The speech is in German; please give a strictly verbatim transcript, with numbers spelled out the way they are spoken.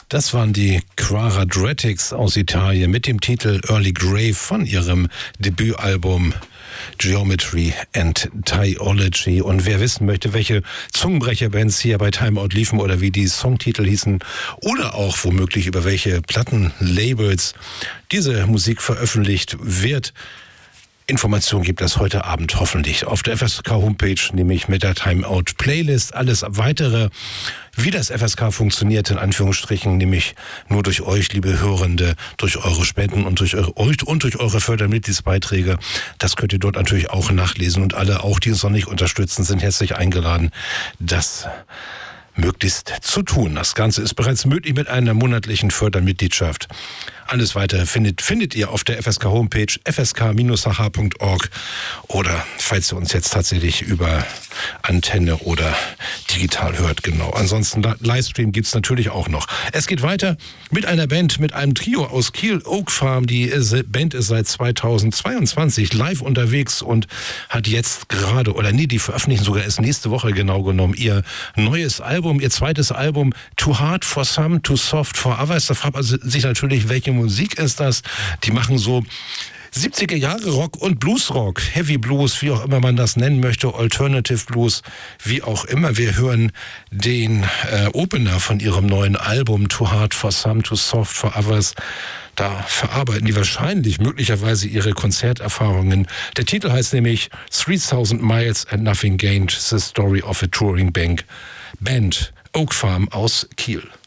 Das waren die Quadratics aus Italien mit dem Titel Early Grave von ihrem Debütalbum Geometry and Theology. Und wer wissen möchte, welche Zungenbrecherbands hier bei Time Out liefen oder wie die Songtitel hießen oder auch womöglich über welche Plattenlabels diese Musik veröffentlicht wird, Informationen gibt es heute Abend hoffentlich auf der F S K-Homepage, nämlich mit der Time-Out-Playlist. Alles Weitere, wie das F S K funktioniert, in Anführungsstrichen, nämlich nur durch euch, liebe Hörende, durch eure Spenden und durch eure, und durch eure Fördermitgliedsbeiträge. Das könnt ihr dort natürlich auch nachlesen. Und alle, auch die uns noch nicht unterstützen, sind herzlich eingeladen, das möglichst zu tun. Das Ganze ist bereits möglich mit einer monatlichen Fördermitgliedschaft. Alles Weitere findet, findet ihr auf der F S K-Homepage f s k dash h punkt org oder falls ihr uns jetzt tatsächlich über Antenne oder digital hört, genau. Ansonsten Livestream gibt's natürlich auch noch. Es geht weiter mit einer Band, mit einem Trio aus Kiel, Oak Farm. Die Band ist seit zweitausendzweiundzwanzig live unterwegs und hat jetzt gerade, oder nee, die veröffentlichen sogar erst nächste Woche genau genommen, ihr neues Album, ihr zweites Album, Too Hard for Some, Too Soft for Others. Da fragt man sich natürlich, welche Musik ist das? Die machen so siebziger Jahre Rock und Bluesrock, Heavy Blues, wie auch immer man das nennen möchte, Alternative Blues, wie auch immer. Wir hören den äh, Opener von ihrem neuen Album Too Hard for Some, Too Soft for Others. Da verarbeiten die wahrscheinlich möglicherweise ihre Konzerterfahrungen. Der Titel heißt nämlich three thousand Miles and Nothing Gained, The Story of a Touring Bank Band, Oak Farm aus Kiel.